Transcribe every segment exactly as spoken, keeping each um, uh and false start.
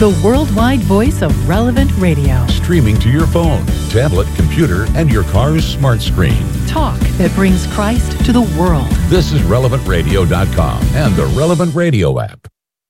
the worldwide voice of Relevant Radio. Streaming to your phone, tablet, computer, and your car's smart screen. Talk that brings Christ to the world. This is relevant radio dot com and the Relevant Radio app.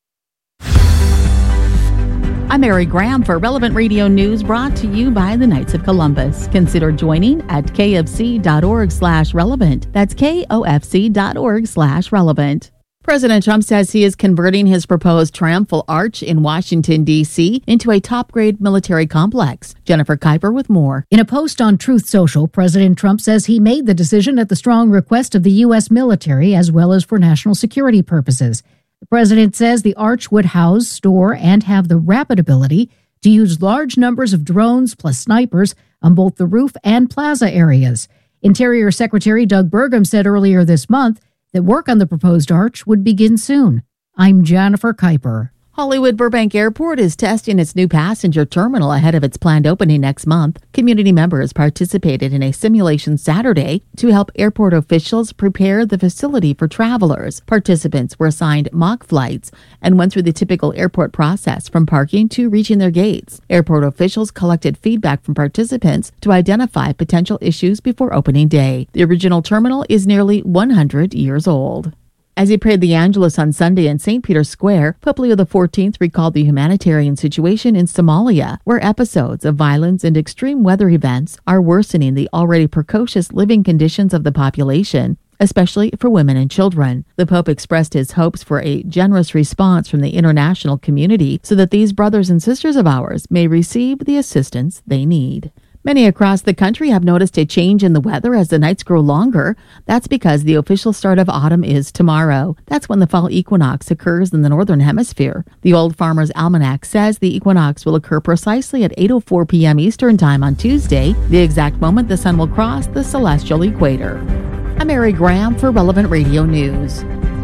I'm Mary Graham for Relevant Radio News, brought to you by the Knights of Columbus. Consider joining at kfc.org slash relevant. That's kofc.org slash relevant. President Trump says he is converting his proposed Triumphal Arch in Washington, D C into a top-grade military complex. Jennifer Kuiper with more. In a post on Truth Social, President Trump says he made the decision at the strong request of the U S military as well as for national security purposes. The president says the arch would house, store, and have the rapid ability to use large numbers of drones plus snipers on both the roof and plaza areas. Interior Secretary Doug Burgum said earlier this month that work on the proposed arch would begin soon. I'm Jennifer Kuiper. Hollywood Burbank Airport is testing its new passenger terminal ahead of its planned opening next month. Community members participated in a simulation Saturday to help airport officials prepare the facility for travelers. Participants were assigned mock flights and went through the typical airport process from parking to reaching their gates. Airport officials collected feedback from participants to identify potential issues before opening day. The original terminal is nearly one hundred years old. As he prayed the Angelus on Sunday in Saint Peter's Square, Pope Leo the fourteenth recalled the humanitarian situation in Somalia, where episodes of violence and extreme weather events are worsening the already precocious living conditions of the population, especially for women and children. The Pope expressed his hopes for a generous response from the international community so that these brothers and sisters of ours may receive the assistance they need. Many across the country have noticed a change in the weather as the nights grow longer. That's because the official start of autumn is tomorrow. That's when the fall equinox occurs in the northern hemisphere. The Old Farmer's Almanac says the equinox will occur precisely at eight oh four p.m. Eastern Time on Tuesday, the exact moment the sun will cross the celestial equator. I'm Mary Graham for Relevant Radio News.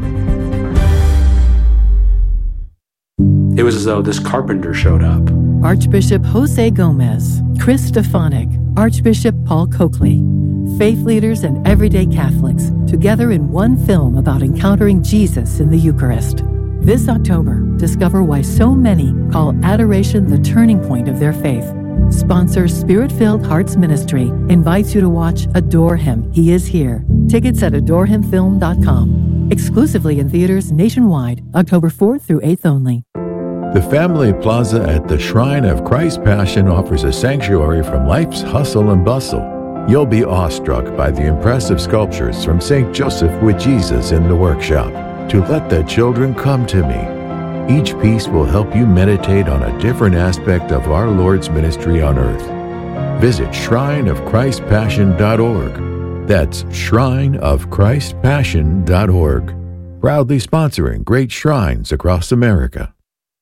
It was as though this carpenter showed up. Archbishop Jose Gomez, Chris Stefanik, Archbishop Paul Coakley, faith leaders and everyday Catholics together in one film about encountering Jesus in the Eucharist. This October, discover why so many call adoration the turning point of their faith. Sponsor Spirit-Filled Hearts Ministry invites you to watch Adore Him, He Is Here. Tickets at adore him film dot com. Exclusively in theaters nationwide, October fourth through eighth only. The Family Plaza at the Shrine of Christ Passion offers a sanctuary from life's hustle and bustle. You'll be awestruck by the impressive sculptures from Saint Joseph with Jesus in the workshop, To Let the Children Come to Me. Each piece will help you meditate on a different aspect of our Lord's ministry on earth. Visit shrine of christ passion dot org. That's shrine of christ passion dot org. Proudly sponsoring great shrines across America.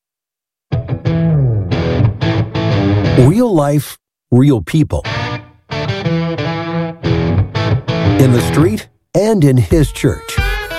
Real life, real people. In the street and in his church.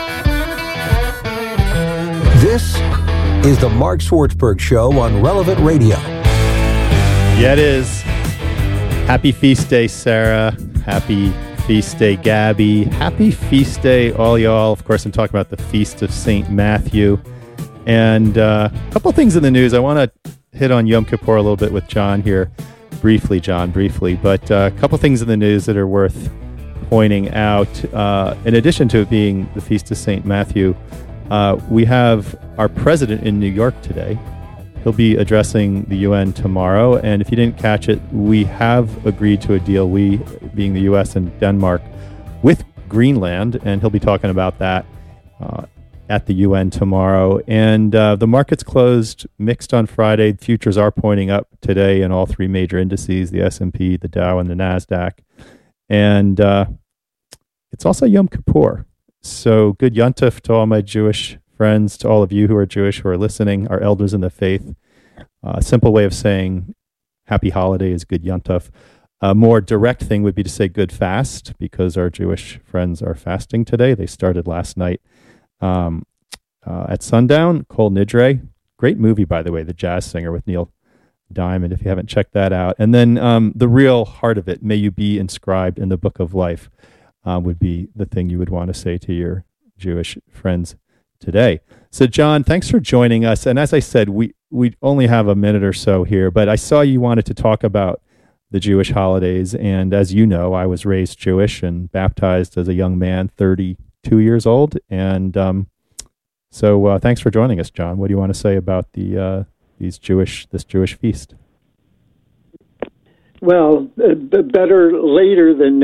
This is the Mark Swartzberg Show on Relevant Radio. Yeah, it is. Happy feast day, Sarah. Happy feast day, Gabby. Happy feast day, all y'all. Of course, I'm talking about the Feast of Saint Matthew. And uh, a couple things in the news. I want to hit on Yom Kippur a little bit with John here. Briefly, John, briefly. But uh, a couple things in the news that are worth pointing out. Uh, in addition to it being the Feast of Saint Matthew, uh, we have our president in New York today. He'll be addressing the U N tomorrow. And if you didn't catch it, we have agreed to a deal, we being the U S and Denmark, with Greenland. And he'll be talking about that uh, at the U N tomorrow. And uh, the markets closed mixed on Friday. Futures are pointing up today in all three major indices, the S and P, the Dow, and the NASDAQ. And uh, it's also Yom Kippur. So good Yontif to all my Jewish friends, to all of you who are Jewish who are listening, our elders in the faith. Uh, a simple way of saying happy holiday is good Yontif. A more direct thing would be to say good fast, because our Jewish friends are fasting today. They started last night. Um, uh, at sundown, Kol Nidre, great movie, by the way, The Jazz Singer with Neil Diamond, if you haven't checked that out. And then um, the real heart of it, may you be inscribed in the book of life, uh, would be the thing you would want to say to your Jewish friends today. So, John, thanks for joining us. And as I said, we we only have a minute or so here, but I saw you wanted to talk about the Jewish holidays. And as you know, I was raised Jewish and baptized as a young man, thirty-two years old. And um, so uh, thanks for joining us, John. What do you want to say about the uh, these Jewish this Jewish feast? Well, uh, b- better later than